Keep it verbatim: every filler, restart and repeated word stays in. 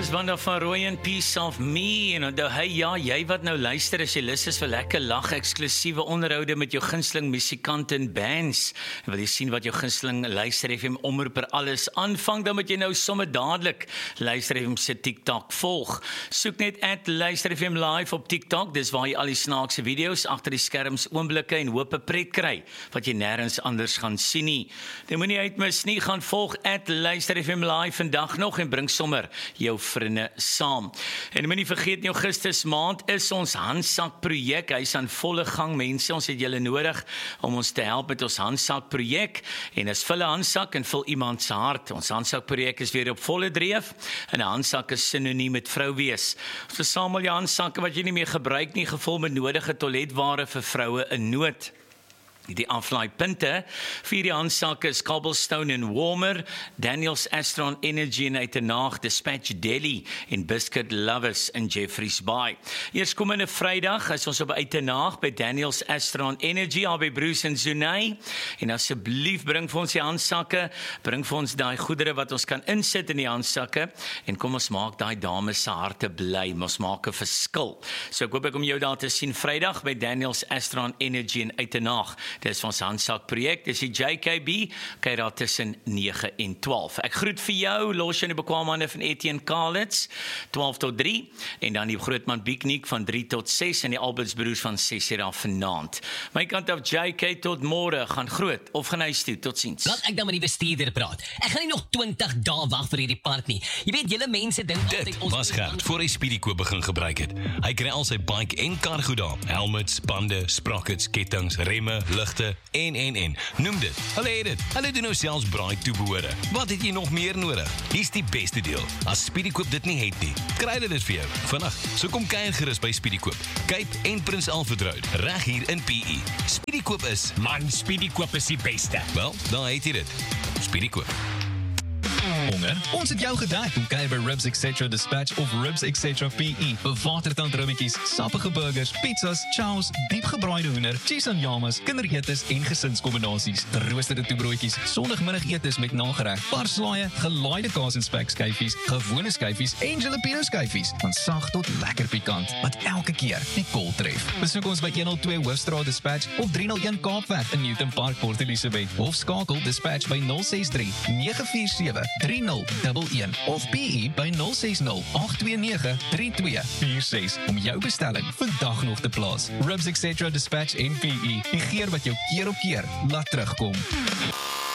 Dis Wanda van Roy en Piece of Me. En onthou, hey ja, jy wat nou luister, as jy lus is vir lekker lag, eksklusiewe onderhoude met jou gunsteling musikante en bands. En wil jy sien wat jou gunsteling Luister F M omroeper alles aanvang, dan moet jy nou sommer dadelik Luister F M se TikTok volg. Soek net at Luister F M Live op TikTok, dis waar jy al die snaakse video's agter die skerms oomblikke en hoop 'n pret kry, wat jy nêrens anders gaan sien nie. Jy moenie uitmis nie, gaan volg at Luister F M Live vandag nog en bring sommer jou vriende saam. En moenie vergeet nie, Augustus maand is ons handsak projek. Hy's aan volle gang, mense. Ons het julle nodig om ons te help met ons handsak projek. En as vul 'n handsak en vul iemand se hart. Ons handsak projek is weer op volle dreef. En 'n handsak is sinoniem met vrou wees. Ons versamel jou handsakke wat jy nie meer gebruik nie, gevul met nodige toiletware vir vroue in nood. Die aflaaipunte vir die handsakke is Cobblestone en Warmer, Daniels Astron Energy in Uitenaag, Dispatch Deli en Biscuit Lovers in Jeffreys Bay. Eers komende Vrydag is ons op Uitenaag by Daniels Astron Energy, al by Bruce en Zunay. En asseblief bring vir ons die handsakke, bring vir ons daai goedere wat ons kan insit in die handsakke en kom ons maak daai dames se harte bly, ons maak 'n verskil. So ek hoop ek om jou daar te sien Vrydag by Daniels Astron Energy in Uitenaag. Dis van ons handsak projek, dis die J K B, kyk daar tussen nege en twaalf. Ek groet vir jou, los jou in die bekwame hande van Etienne Kalitz, twaalf tot drie, en dan die grootman Biekniek van drie tot ses, en die Alberts broers van ses uur af vanaand. My kant af J K tot môre, gaan groot, of gaan huis toe, tot ziens. Laat ek dan met die bestuurder praat. Ek gaan nie nog twintig dae wag vir hierdie park nie. Jy weet, julle mense dink altyd Dit was Gert, voor hy Speedykoop begin gebruik het. Hy kry al sy bike en kar goed daar. Helmets, bande, sprockets, kettings, remme, ligte en en en. Noem dit. Hulle het dit. Hulle doen nou selfs braai toebehore. Wat het jy nog meer nodig? Hier's die beste deel. As Speedykoop dit nie het nie, kry hulle dit vir jou vandag. So kom kuier gerus by Speedykoop. Cape en Prins Alfred Road, reg hier in P E. Speedykoop is Man, Speedykoop is die beste. wel, dan het jy dit. Speedykoop. Honger? Ons het jou gedek. Kom kuier by Ribs et cetera Dispatch of Ribs et cetera P E. Bewatertand rummetjies, sappige burgers, pizzas, chows, diepgebraaide hoender, cheese en yamas, kinderetes en gesinskombinasies. Geroosterde toebroodjies, sondagmiddagetes met nagereg, parslaaie, gelaaide kaas en spekskyfies, gewone skyfies en jalapeno skyfies. Van sag tot lekker pikant, wat elke keer die kol tref. Besoek ons by honderdtwee Hoofstraat Dispatch of driehonderd een Kaapweg in Newton Park, Port Elizabeth. Of skakel Dispatch by nul ses drie nege vier sewe drie nul een een of P E by nul ses nul agt twee nege drie twee vier ses om jou bestelling vandag nog te plaas. Ribs et cetera Dispatch en P E, die geur wat jou keer op keer laat terugkom.